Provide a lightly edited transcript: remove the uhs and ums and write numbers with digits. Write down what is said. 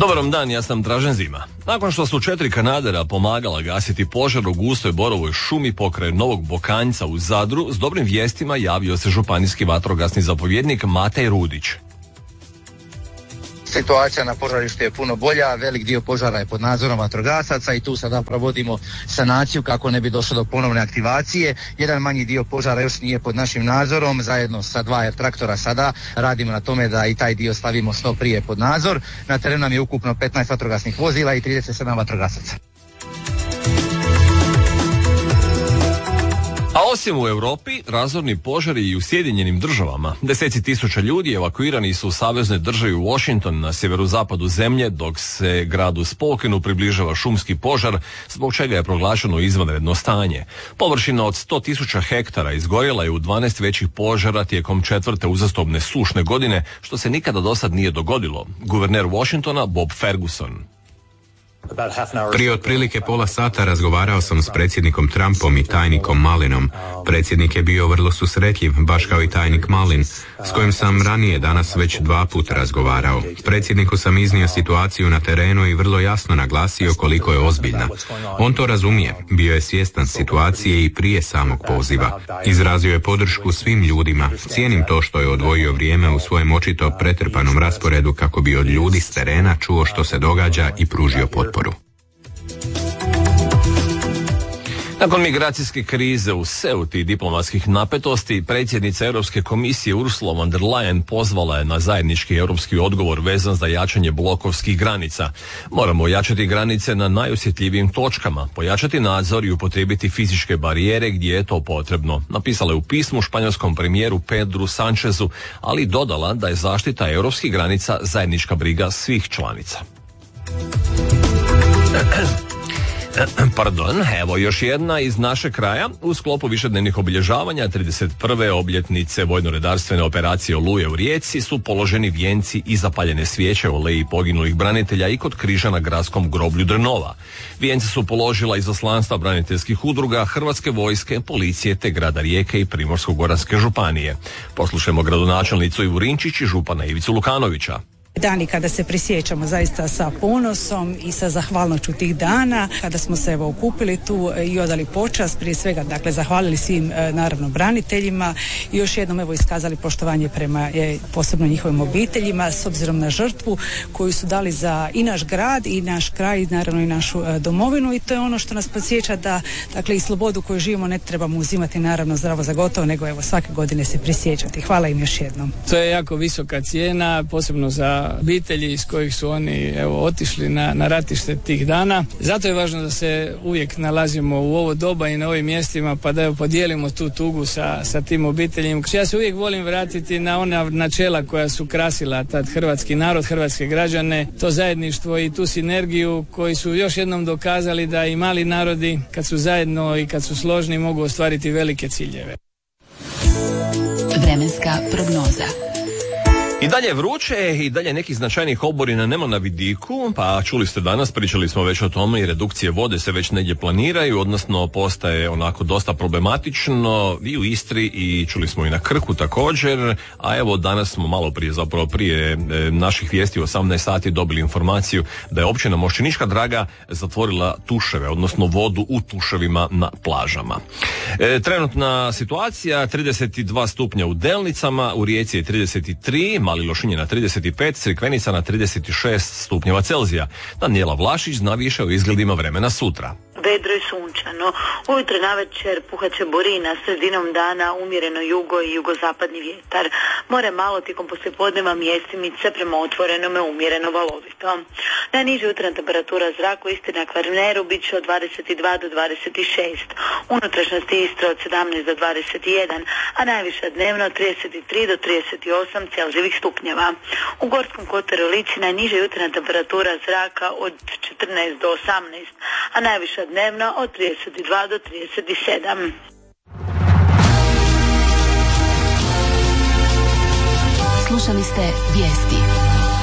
Dobar vam dan, ja sam Dražen Zima. Nakon što su 4 kanadera pomagala gasiti požar u gustoj borovoj šumi pokraj Novog Bokanjca u Zadru, s dobrim vijestima javio se županijski vatrogasni zapovjednik Matej Rudić. Situacija na požarištu je puno bolja, velik dio požara je pod nadzorom vatrogasaca i tu sada provodimo sanaciju kako ne bi došlo do ponovne aktivacije. Jedan manji dio požara još nije pod našim nadzorom, zajedno sa 2 traktora sada radimo na tome da i taj dio stavimo što prije pod nadzor. Na terenu nam je ukupno 15 vatrogasnih vozila i 37 vatrogasaca. A osim u Europi, razorni požari i u Sjedinjenim Državama. Deseci tisuća ljudi evakuirani su u saveznoj državi Washington na sjeverozapadu zemlje, dok se gradu Spokane približava šumski požar, zbog čega je proglašeno izvanredno stanje. Površina od 100.000 hektara izgorjela je u 12 većih požara tijekom 4. uzastopne sušne godine, što se nikada dosad nije dogodilo. Guverner Washingtona Bob Ferguson. Prije otprilike pola sata razgovarao sam s predsjednikom Trumpom i tajnikom Malinom. Predsjednik je bio vrlo susretljiv, baš kao i tajnik Malin, s kojim sam ranije danas već 2 puta razgovarao. Predsjedniku sam iznio situaciju na terenu i vrlo jasno naglasio koliko je ozbiljna. On to razumije, bio je svjestan situacije i prije samog poziva. Izrazio je podršku svim ljudima. Cijenim to što je odvojio vrijeme u svojem očito pretrpanom rasporedu kako bi od ljudi s terena čuo što se događa i pružio potporu. Nakon migracijske krize u Ceuti i diplomatskih napetosti, predsjednica Europske komisije Ursula von der Leyen pozvala je na zajednički europski odgovor vezan za jačanje blokovskih granica. Moramo jačati granice na najosjetljivijim točkama, pojačati nadzor i upotrijebiti fizičke barijere gdje je to potrebno. Napisala je u pismu španjolskom premijeru Pedru Sanchezu, ali dodala da je zaštita europskih granica zajednička briga svih članica. Pardon, evo još jedna iz našeg kraja. U sklopu višednevnih obilježavanja 31. obljetnice vojno-redarstvene operacije Oluje u Rijeci su položeni vijenci i zapaljene svijeće oleji poginulih branitelja i kod križa na gradskom groblju Drnova. Vijence su položila izaslanstva braniteljskih udruga, Hrvatske vojske, policije te grada Rijeke i Primorsko-goranske županije. Poslušajmo gradonačelnicu Ivu Rinčić i župana Ivicu Lukanovića. Dani kada se prisjećamo zaista sa ponosom i sa zahvalnošću tih dana, kada smo se okupili tu i odali počast, prije svega zahvalili svim naravno braniteljima i još jednom iskazali poštovanje prema posebno njihovim obiteljima s obzirom na žrtvu koju su dali za i naš grad i naš kraj i naravno i našu domovinu, i to je ono što nas podsjeća da i slobodu koju živimo ne trebamo uzimati naravno zdravo za gotovo, nego svake godine se prisjećati. Hvala im još jednom. To je jako visoka cijena, posebno za obitelji iz kojih su oni otišli na ratište tih dana. Zato je važno da se uvijek nalazimo u ovo doba i na ovim mjestima, pa da podijelimo tu tugu sa tim obiteljima. Ja se uvijek volim vratiti na ona načela koja su krasila tad hrvatski narod, hrvatske građane, to zajedništvo i tu sinergiju koji su još jednom dokazali da i mali narodi kad su zajedno i kad su složni mogu ostvariti velike ciljeve. Vremenska prognoza. I dalje vruće i dalje nekih značajnih oborina nema na vidiku, pa čuli ste danas, pričali smo već o tome i redukcije vode se već negdje planiraju, odnosno postaje onako dosta problematično i u Istri i čuli smo i na Krku također, a evo danas smo malo prije naših vijesti u 18 sati dobili informaciju da je općina Mošćenička Draga zatvorila tuševe, odnosno vodu u tuševima na plažama. Trenutna situacija 32 stupnja u Delnicama, u Rijeci je 33, Mali Lošinj na 35, Crikvenica na 36 stupnjeva Celzija. Danijela Vlašić zna više o izgledima vremena sutra. Vedro i sunčano. Ujutro navečer puhaće borina, sredinom dana umjereno jugo i jugozapadni vjetar. More malo tijekom poslijepodneva mjestimice, prema otvorenome umjereno valovito. Najniža jutarnja temperatura zraka u Istri na Kvarneru bit će od 22 do 26. Unutrašnjosti Istre od 17 do 21, a najviša dnevno od 33 do 38 celzijevih stupnjeva. U Gorskom kotaru i Lici najniža jutarnja temperatura zraka od 14 do 18, a najviša dnevno od 32 do 37. Slušali ste vijesti.